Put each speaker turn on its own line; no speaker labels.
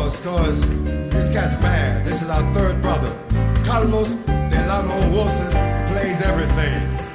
cause this cat's mad. This is our third brother. Carlos Delano Wilson plays everything.